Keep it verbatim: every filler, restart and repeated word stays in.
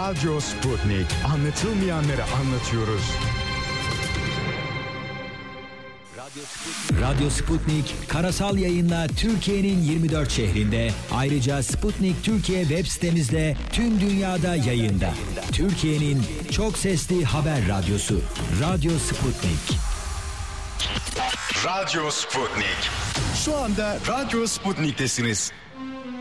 Radyo Sputnik. Anlatılmayanları anlatıyoruz. Radyo Sputnik karasal yayınla Türkiye'nin yirmi dört şehrinde, ayrıca Sputnik Türkiye web sitemizde tüm dünyada yayında. Türkiye'nin çok sesli haber radyosu Radyo Sputnik. Radyo Sputnik. Şu anda Radyo Sputnik'tesiniz.